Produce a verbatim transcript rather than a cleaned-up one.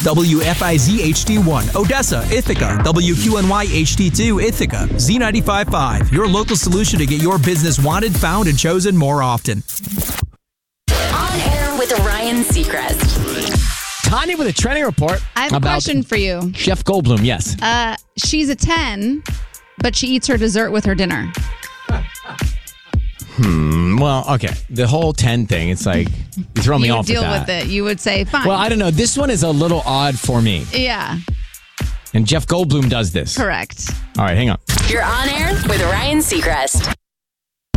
W F I Z H D one, Odessa, Ithaca, W Q N Y H D two, Ithaca, Z ninety-five point five, your local solution to get your business wanted, found, and chosen more often. On air with Ryan Seacrest. Tanya with a trending report. I have a question for you. Chef Goldblum, yes. Uh, she's a ten, but she eats her dessert with her dinner. Hmm. Well, okay. The whole ten thing, it's like, you throw me you off with deal that. with it. You would say, fine. Well, I don't know. This one is a little odd for me. Yeah, And Jeff Goldblum does this. correct. All right, hang on. You're on air with Ryan Seacrest.